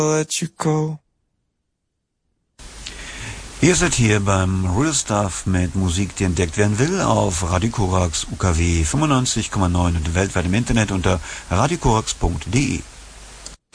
let you go. Ihr seid hier beim Real Stuff mit Musik, die entdeckt werden will, auf Radio Korax UKW 95,9 und weltweit im Internet unter radiokorax.de.